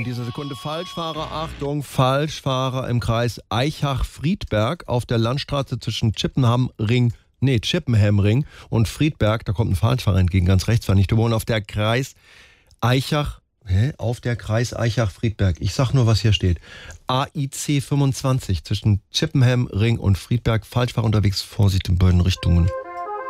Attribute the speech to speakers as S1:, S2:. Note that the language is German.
S1: dieser Sekunde. Falschfahrer, Achtung, Falschfahrer im Kreis Eichach-Friedberg auf der Landstraße zwischen Chippenham-Ring und Friedberg. Da kommt ein Falschfahrer entgegen, ganz rechts, fand ich. Wir wohnen auf der Kreis Eichach, Friedberg. Ich sag nur, was hier steht. AIC 25 zwischen Chippenham, Ring und Friedberg. Falschfahrer unterwegs, Vorsicht in beiden Richtungen.